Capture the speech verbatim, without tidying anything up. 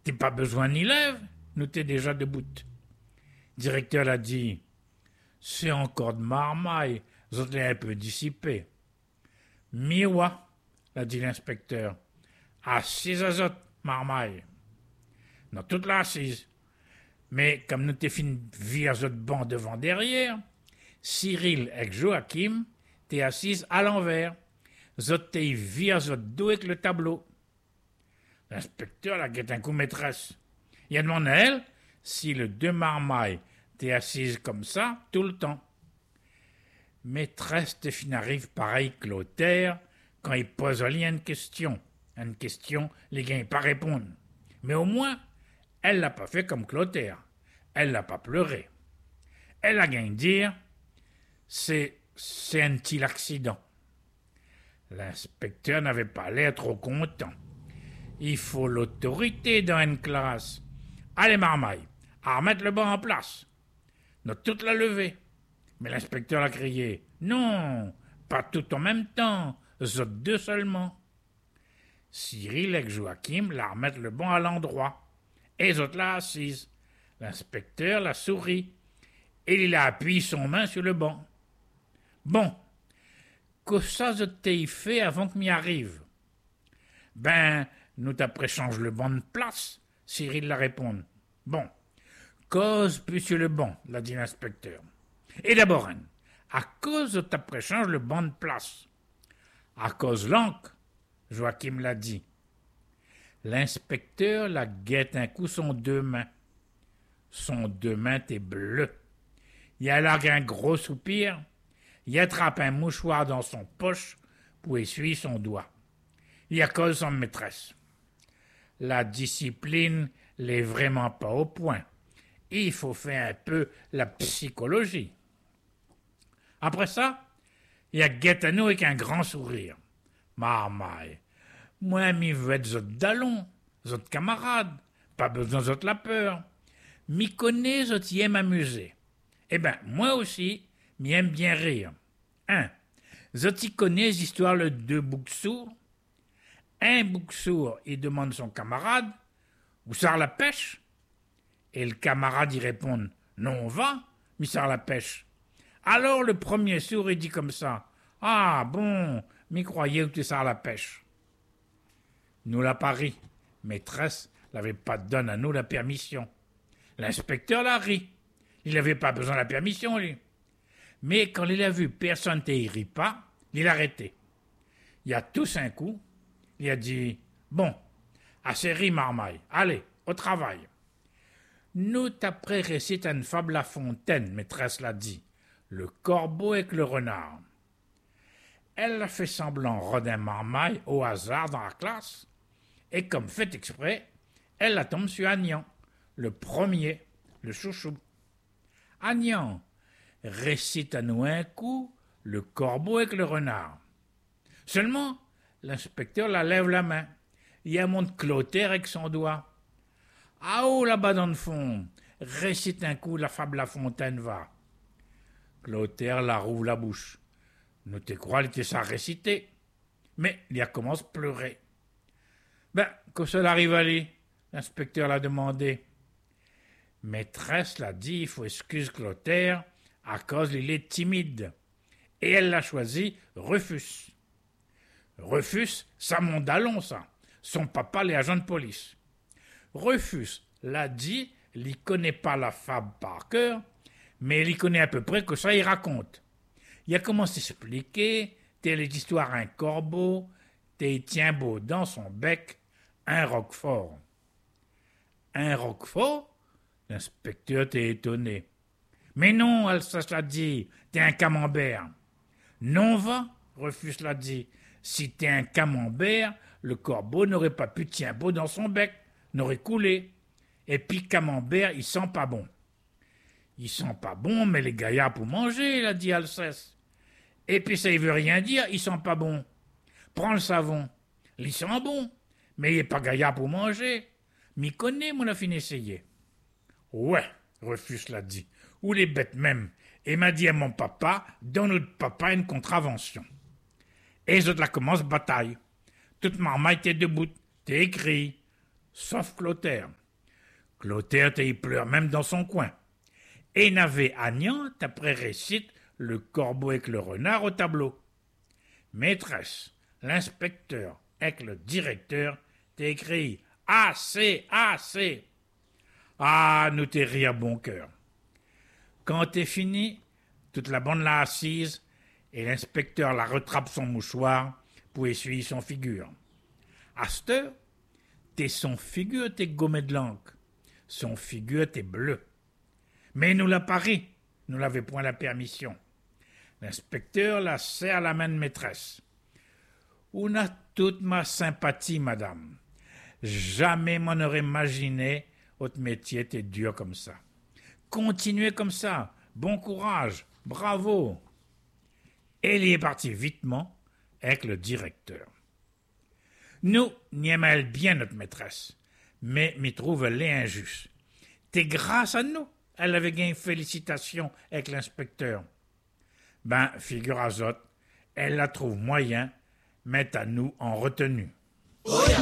T'es pas besoin ni lève, nous t'es déjà debout. Directeur l'a dit, c'est encore de marmaille, vous êtes un peu dissipé. Miwa, l'a dit l'inspecteur, assise à zot, marmaille. Non, toute la assise. Mais comme nous t'es fin vie à zot banc devant derrière, Cyril et Joachim t'es assise à l'envers. Zot t'es vie à zot dos avec le tableau. L'inspecteur la guette un coup maîtresse. Il a demandé à elle si le deux marmaille t'es assise comme ça tout le temps. Maîtresse t'es fin arrive pareil que l'auteur quand il pose à lui une question. Une question, les gars pas répondre. Mais au moins, elle l'a pas fait comme Clotaire. Elle l'a pas pleuré. Elle a gagné dire, c'est, c'est un petit accident. L'inspecteur n'avait pas l'air trop content. Il faut l'autorité dans une classe. Allez, marmaille, à remettre le banc en place. Notre toute la levée. Mais l'inspecteur a crié, non, pas tout en même temps, zot deux seulement. Cyril et Joachim la remettent le banc à l'endroit. Et les autres là assise. L'inspecteur la sourit. Et il a appuyé son main sur le banc. Bon, que ça t'ai fait avant que m'y arrive? Ben, nous t'après change le banc de place, Cyril la répond. Bon, cause plus sur le banc, l'a dit l'inspecteur. Et d'abord, à cause de t'après change le banc de place. À cause l'encre, Joachim l'a dit. L'inspecteur la guette un coup son deux mains. Son deux mains est bleu. Il a largué un gros soupir. Il attrape un mouchoir dans son poche pour essuyer son doigt. Il a cause son maîtresse. La discipline n'est vraiment pas au point. Il faut faire un peu la psychologie. Après ça, il a guette à nous avec un grand sourire. Marmaille, moi, m'y veux être zot dallon, zot camarade, pas besoin zot la peur. M'y connais, zot y aime amuser. Eh ben, moi aussi, m'y aime bien rire. Un, zot y connais l'histoire le deux boucs sourds. Un bouc sourd, il demande son camarade, où sort la pêche? Et le camarade y répond, non, on va, m'y sort la pêche. Alors le premier sourd, il dit comme ça, ah bon, m'y croyais que tu sors la pêche. Nous l'a pari, maîtresse n'avait pas donné à nous la permission. L'inspecteur l'a ri, il n'avait pas besoin de la permission, lui. Mais quand il a vu personne ne rit pas, il a arrêté. Il a tous un coup, il a dit, bon, assez ri, marmaille, allez, au travail. Nous t'après récite une fable La Fontaine, maîtresse l'a dit, le corbeau avec le renard. Elle a fait semblant rodin marmaille au hasard dans la classe, et comme fait exprès, elle la tombe sur Agnan, le premier, le chouchou. Agnan, récite à nous un coup le corbeau avec le renard. Seulement, l'inspecteur la lève la main. Il y a mon Clotaire avec son doigt. Ah oh, là-bas dans le fond, récite un coup la fable La Fontaine, va. Clotaire la rouvre la bouche. Nous te crois, il était ça réciter. Mais il a commencé à pleurer. Ben, que cela arrive à lui, l'inspecteur l'a demandé. Maîtresse l'a dit, il faut excuser Clotaire, à cause il est timide. Et elle l'a choisi Rufus. Rufus, ça mon dallon, ça. Son papa, les agents de police. Rufus l'a dit, il connaît pas la fable par cœur, mais il y connaît à peu près que ça il raconte. Il a commencé à s'expliquer, telle est l'histoire un corbeau, t'es tient beau dans son bec, un roquefort. Un roquefort? L'inspecteur t'est étonné. Mais non, Alsace l'a dit, t'es un camembert. Non va, Rufus l'a dit. Si t'es un camembert, le corbeau n'aurait pas pu tenir beau dans son bec, n'aurait coulé. Et puis camembert, il sent pas bon. Il sent pas bon, mais les gaillards pour manger, l'a dit Alsace. Et puis ça, il veut rien dire, il sent pas bon. Prends le savon. Il sent bon, mais il est pas gaillard pour manger. M'y connaît, mon a fini essayer. Ouais, Rufus l'a dit. Ou les bêtes même. Et m'a dit à mon papa, donne notre papa une contravention. Et les autres la commencent bataille. Toute marmaille t'es debout, t'es écrit. sauf Clotaire. Clotaire t'y pleure même dans son coin. Et n'avait Agnan, après récite le corbeau avec le renard au tableau. Maîtresse, l'inspecteur avec le directeur t'écrit assez, assez. Ah, nous t'es ri à bon cœur. Quand t'es fini, toute la bande l'a assise et l'inspecteur la retrape son mouchoir pour essuyer son figure. À cette heure, t'es son figure t'es gommé de l'encre, son figure t'es bleu. Mais nous l'a pari, nous l'avait point la permission. L'inspecteur la serre la main de maîtresse. On a toute ma sympathie, madame. Jamais m'en aurait imaginé votre métier était dur comme ça. Continuez comme ça, bon courage, bravo. Et il est parti vitement avec le directeur. Nous, n'y aimons bien notre maîtresse, mais m'y trouve les injuste. T'es grâce à nous, elle avait gagné félicitations avec l'inspecteur. Ben, figure à Zot, elle la trouve moyen, met à nous en retenue.